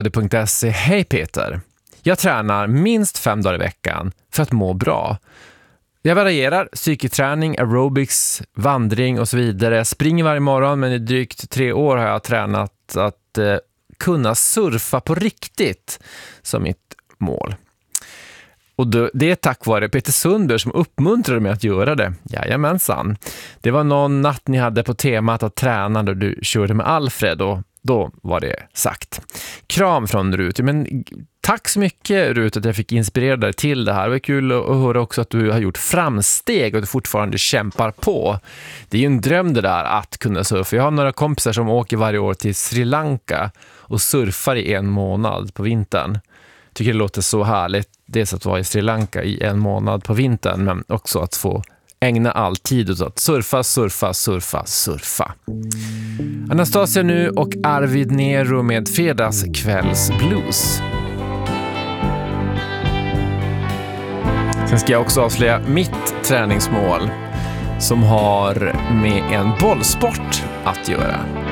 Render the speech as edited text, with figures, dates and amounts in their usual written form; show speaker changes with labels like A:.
A: .se. Hej Peter. Jag tränar minst 5 dagar i veckan för att må bra. Jag varierar styrketräning, aerobics, vandring och så vidare. Jag springer varje morgon, men i drygt 3 år har jag tränat att kunna surfa på riktigt som mitt mål. Och det är tack vare Peter Sundberg som uppmuntrade mig att göra det. Jajamensan. Det var någon natt ni hade på temat att träna då du körde med Alfred, och då var det sagt. Kram från Rut. Men tack så mycket Rut att jag fick inspirera dig till det här. Det var kul att höra också att du har gjort framsteg och att du fortfarande kämpar på. Det är ju en dröm det där att kunna surfa. Jag har några kompisar som åker varje år till Sri Lanka och surfar i 1 månad på vintern. Tycker det låter så härligt. Dels att vara i Sri Lanka i 1 månad på vintern, men också att få ägna all tid åt att surfa. Anastasia nu och Arvid Nero med Fredagskvällsblues. Sen ska jag också avslöja mitt träningsmål som har med en bollsport att göra.